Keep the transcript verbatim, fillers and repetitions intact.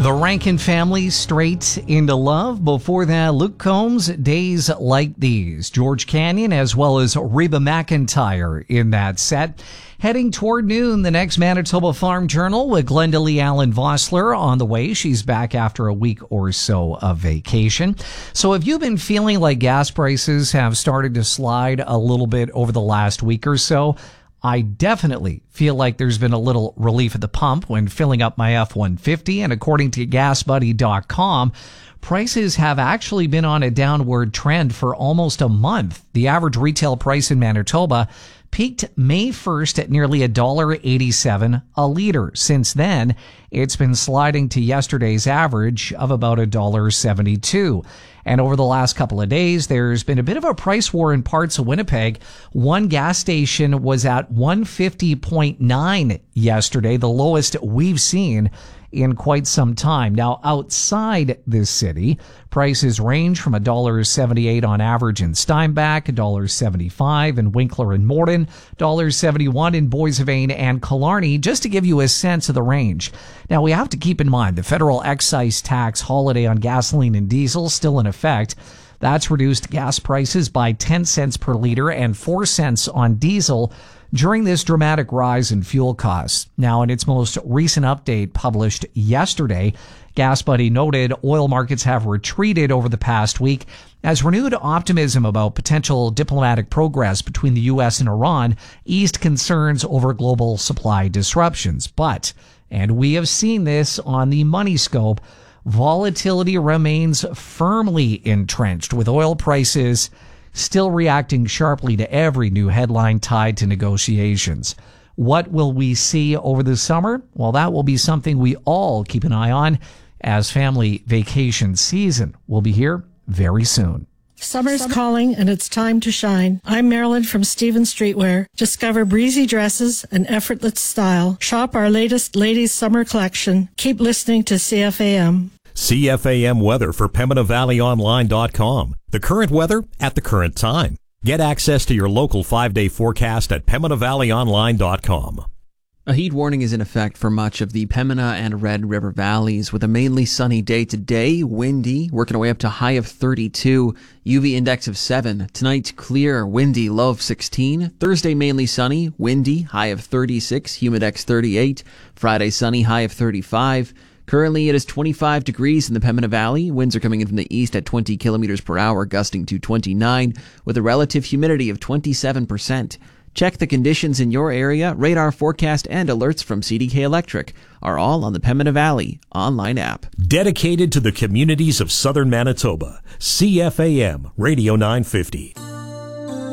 The Rankin family straight into love. Before that, Luke Combs, Days Like These. George Canyon as well as Reba McEntire in that set. Heading toward noon, the next Manitoba Farm Journal with Glenda Lee Allen Vossler on the way. She's back after a week or so of vacation. So have you been feeling like gas prices have started to slide a little bit over the last week or so? I definitely feel like there's been a little relief at the pump when filling up my F one fifty, and according to gas buddy dot com, prices have actually been on a downward trend for almost a month. The average retail price in Manitoba peaked May first at nearly one dollar eighty-seven a liter. Since then, it's been sliding to yesterday's average of about one dollar seventy-two. And over the last couple of days, there's been a bit of a price war in parts of Winnipeg. One gas station was at one fifty point nine yesterday, the lowest we've seen in quite some time. Now, outside this city, prices range from one dollar seventy-eight on average in Steinbach, one dollar seventy-five in Winkler and Morden, one dollar seventy-one in Boissevain and Killarney, just to give you a sense of the range. Now, we have to keep in mind the federal excise tax holiday on gasoline and diesel still in effect. That's reduced gas prices by ten cents per liter and four cents on diesel during this dramatic rise in fuel costs. Now, in its most recent update published yesterday, Gas Buddy noted oil markets have retreated over the past week as renewed optimism about potential diplomatic progress between the U S and Iran eased concerns over global supply disruptions. But, and we have seen this on the money scope, volatility remains firmly entrenched, with oil prices still reacting sharply to every new headline tied to negotiations. What will we see over the summer? Well, that will be something we all keep an eye on, as family vacation season will be here very soon. Summer's Summer. calling, and it's time to shine. I'm Marilyn from Stevens Streetwear. Discover breezy dresses and effortless style. Shop our latest ladies' summer collection. Keep listening to C F A M. C F A M weather for Pembina Valley Online dot com. The current weather at the current time. Get access to your local five-day forecast at Pembina Valley Online dot com. A heat warning is in effect for much of the Pembina and Red River valleys, with a mainly sunny day today, windy, working our way up to high of thirty-two, U V index of seven. Tonight, clear, windy, low of sixteen. Thursday, mainly sunny, windy, high of thirty-six, humidex thirty-eight. Friday, sunny, high of thirty-five. Currently, it is twenty-five degrees in the Pembina Valley. Winds are coming in from the east at twenty kilometers per hour, gusting to twenty-nine, with a relative humidity of twenty-seven percent. Check the conditions in your area. Radar forecast and alerts from C D K Electric are all on the Pembina Valley online app. Dedicated to the communities of southern Manitoba, C F A M Radio nine fifty.